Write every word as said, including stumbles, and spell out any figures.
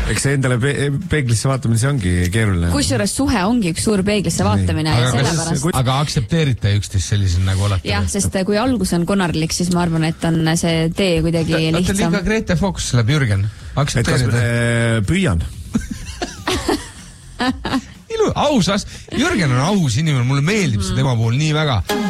eks see endale pe- peeglisse vaatamine, see ongi keeruline. Kusjuures suhe ongi üks suur peeglisse vaatamine. Aga, sellepärast... kas, aga aktsepteerite üksteist sellisel nagu olete? Jah, sest kui algus on konarlik, siis ma arvan, et on see tee kuidagi ta, lihtsam. Ta liiga Grete Fox läheb Jürgen. Aktsepteerite? Äh, püüan. Ilu, ausas. Jürgen on aus inimene, mulle meeldib see tema puhul nii väga.